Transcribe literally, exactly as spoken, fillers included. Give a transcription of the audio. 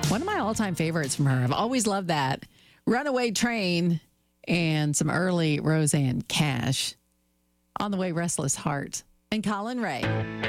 One of my all-time favorites from her. I've always loved that. Runaway Train and some early Roseanne Cash. On the Way, Restless Heart. And Colin Ray.